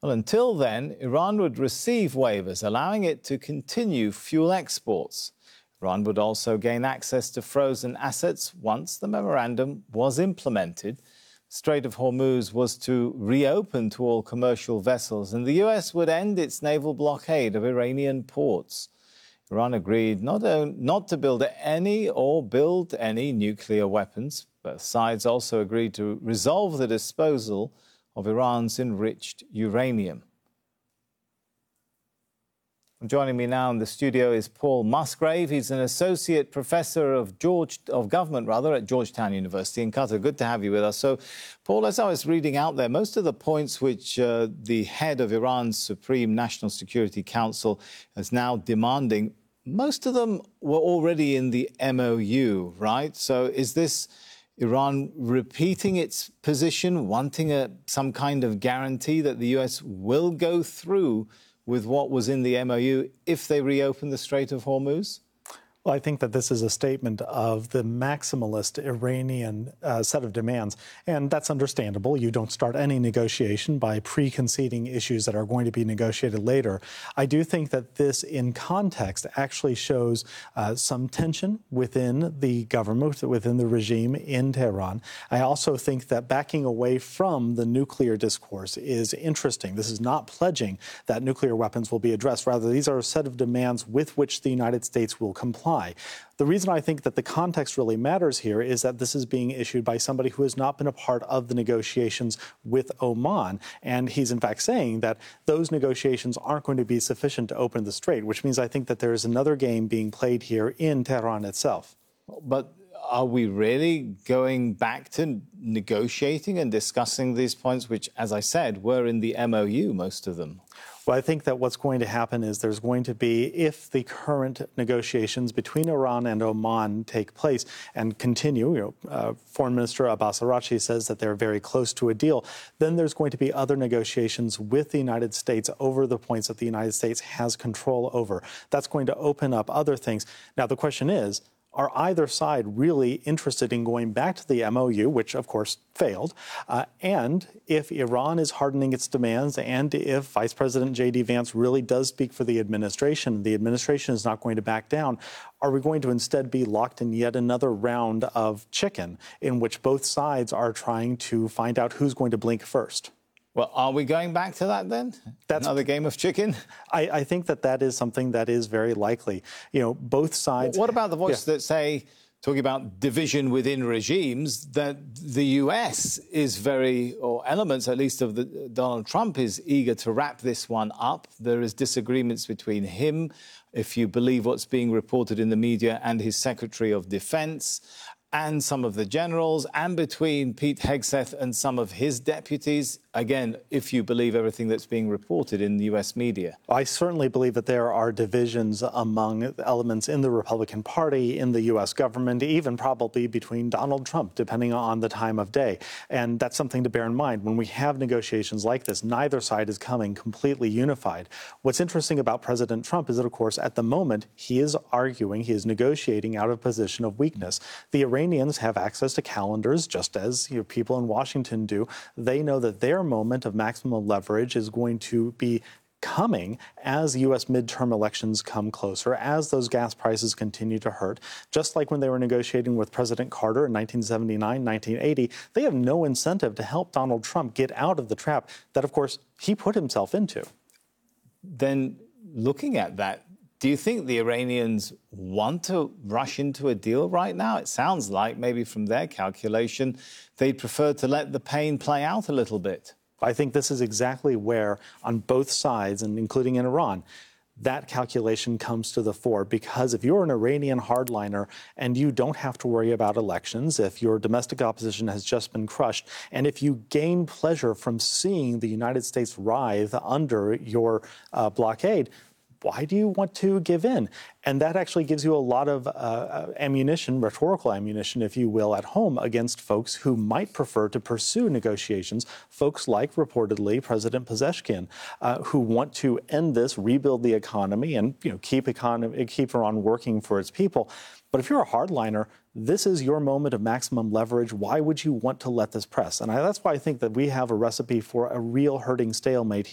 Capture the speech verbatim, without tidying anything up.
Well, until then, Iran would receive waivers, allowing it to continue fuel exports. Iran would also gain access to frozen assets once the memorandum was implemented. Strait of Hormuz was to reopen to all commercial vessels, and the U S would end its naval blockade of Iranian ports. Iran agreed not, not to build any or build any nuclear weapons. Both sides also agreed to resolve the disposal of Iran's enriched uranium. Joining me now in the studio is Paul Musgrave. He's an associate professor of George of government, rather, at Georgetown University in Qatar. Good to have you with us. So, Paul, as I was reading out there, most of the points which uh, the head of Iran's Supreme National Security Council is now demanding, most of them were already in the M O U, right? So, is this Iran repeating its position, wanting a, some kind of guarantee that the U S will go through with what was in the M O U if they reopen the Strait of Hormuz? Well, I think that this is a statement of the maximalist Iranian uh, set of demands, and that's understandable. You don't start any negotiation by pre-conceding issues that are going to be negotiated later. I do think that this, in context, actually shows uh, some tension within the government, within the regime in Tehran. I also think that backing away from the nuclear discourse is interesting. This is not pledging that nuclear weapons will be addressed. Rather, these are a set of demands with which the United States will comply. The reason I think that the context really matters here is that this is being issued by somebody who has not been a part of the negotiations with Oman. And he's in fact saying that those negotiations aren't going to be sufficient to open the strait, which means I think that there is another game being played here in Tehran itself. But are we really going back to negotiating and discussing these points, which, as I said, were in the M O U, most of them? Well, I think that what's going to happen is there's going to be, if the current negotiations between Iran and Oman take place and continue, you know, uh, Foreign Minister Abbas Araghchi says that they're very close to a deal, then there's going to be other negotiations with the United States over the points that the United States has control over. That's going to open up other things. Now, the question is, are either side really interested in going back to the M O U, which, of course, failed? Uh, and if Iran is hardening its demands and if Vice President J D Vance really does speak for the administration, the administration is not going to back down, are we going to instead be locked in yet another round of chicken in which both sides are trying to find out who's going to blink first? Well, are we going back to that then? That's another game of chicken? I, I think that that is something that is very likely. You know, both sides. Well, what about the voices yeah. that say, talking about division within regimes, that the U S is very, or elements at least of the, Donald Trump is eager to wrap this one up. There is disagreements between him, if you believe what's being reported in the media, and his Secretary of Defense, and some of the generals, and between Pete Hegseth and some of his deputies. Again, if you believe everything that's being reported in the U S media. I certainly believe that there are divisions among elements in the Republican Party, in the U S government, even probably between Donald Trump, depending on the time of day. And that's something to bear in mind. When we have negotiations like this, neither side is coming completely unified. What's interesting about President Trump is that, of course, at the moment, he is arguing, he is negotiating out of a position of weakness. The Iranians have access to calendars, just as you know, people in Washington do. They know that their moment of maximum leverage is going to be coming as U S midterm elections come closer, as those gas prices continue to hurt. Just like when they were negotiating with President Carter in nineteen seventy-nine, nineteen eighty, they have no incentive to help Donald Trump get out of the trap that, of course, he put himself into. Then, looking at that, do you think the Iranians want to rush into a deal right now? It sounds like, maybe from their calculation, they'd prefer to let the pain play out a little bit. I think this is exactly where, on both sides, and including in Iran, that calculation comes to the fore. Because if you're an Iranian hardliner and you don't have to worry about elections, if your domestic opposition has just been crushed, and if you gain pleasure from seeing the United States writhe under your uh, blockade, why do you want to give in? And that actually gives you a lot of uh, ammunition, rhetorical ammunition, if you will, at home against folks who might prefer to pursue negotiations, folks like, reportedly, President Pezeshkian, uh, who want to end this, rebuild the economy, and you know, keep, economy, keep Iran working for its people. But if you're a hardliner, this is your moment of maximum leverage. Why would you want to let this press? And I, that's why I think that we have a recipe for a real hurting stalemate here.